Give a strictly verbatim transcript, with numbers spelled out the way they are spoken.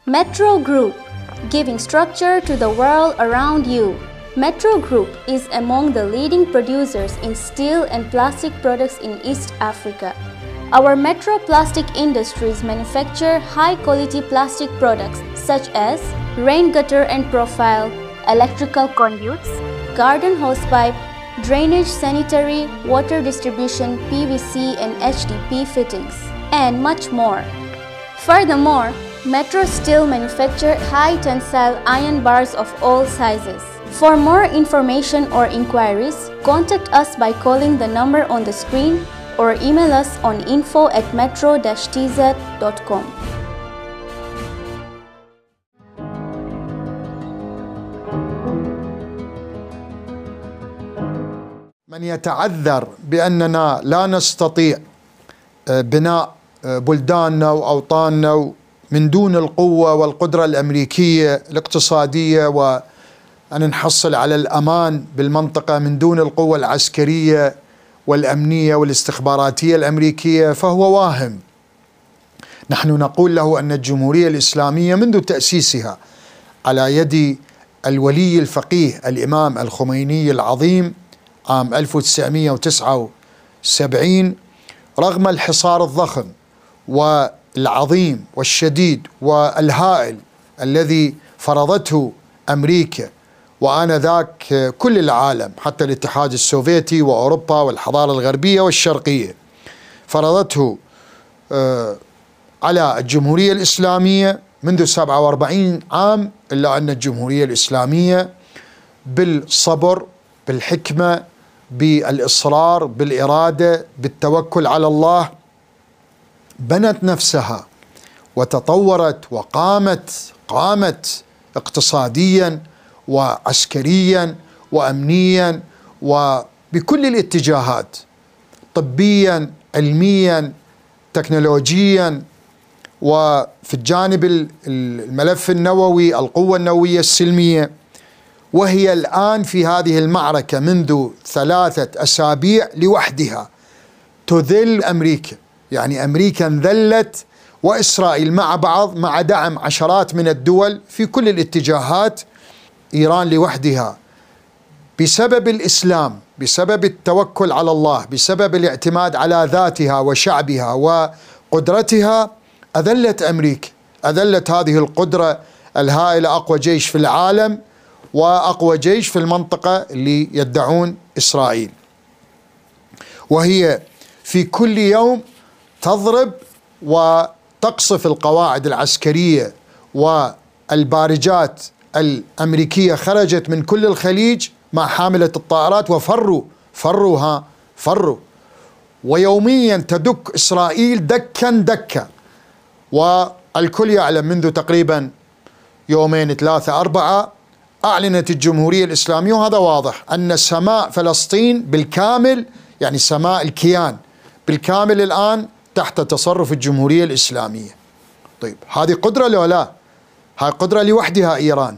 Metro Group, giving structure to the world around you. Metro Group is among the leading producers in steel and plastic products in East Africa. Our Metro Plastic Industries manufacture high-quality plastic products such as rain gutter and profile, electrical conduits, garden hosepipe, drainage, sanitary, water distribution, P V C and H D P fittings, and much more. Furthermore, Metro Steel manufacture high-tensile iron bars of all sizes. For more information or inquiries, contact us by calling the number on the screen or email us on info at metro dash t z dot com. من يتعذر بأننا لا نستطيع بناء بلداننا وأوطاننا من دون القوة والقدرة الأمريكية الاقتصادية وأن نحصل على الأمان بالمنطقة من دون القوة العسكرية والأمنية والاستخباراتية الأمريكية فهو واهم. نحن نقول له أن الجمهورية الإسلامية منذ تأسيسها على يد الولي الفقيه الإمام الخميني العظيم عام ألف وتسعمئة وتسعة وسبعين، رغم الحصار الضخم والعظيم والشديد والهائل الذي فرضته أمريكا وآنذاك كل العالم حتى الاتحاد السوفيتي وأوروبا والحضارة الغربية والشرقية، فرضته على الجمهورية الإسلامية منذ سبعة وأربعين عام، إلا أن الجمهورية الإسلامية بالصبر، بالحكمة، بالإصرار، بالإرادة، بالتوكل على الله بنت نفسها وتطورت وقامت قامت اقتصاديا وعسكريا وأمنيا وبكل الاتجاهات، طبيا، علميا، تكنولوجيا، وفي الجانب الملف النووي القوة النووية السلمية. وهي الآن في هذه المعركة منذ ثلاثة أسابيع لوحدها تذل أمريكا، يعني أمريكا انذلت وإسرائيل مع بعض مع دعم عشرات من الدول في كل الاتجاهات. إيران لوحدها بسبب الإسلام، بسبب التوكل على الله، بسبب الاعتماد على ذاتها وشعبها وقدرتها أذلت أمريكا، أذلت هذه القدرة الهائلة، أقوى جيش في العالم وأقوى جيش في المنطقة اللي يدعون إسرائيل. وهي في كل يوم تضرب وتقصف القواعد العسكرية والبارجات الأمريكية، خرجت من كل الخليج مع حاملة الطائرات وفروا فروها فروا ويوميا تدك إسرائيل دكا دكا. والكل يعلم منذ تقريبا يومين ثلاثة أربعة أعلنت الجمهورية الإسلامية، وهذا واضح، أن سماء فلسطين بالكامل، يعني سماء الكيان بالكامل الآن تحت تصرف الجمهورية الإسلامية. طيب هذه قدرة لو لا؟ هاي قدرة لوحدها إيران.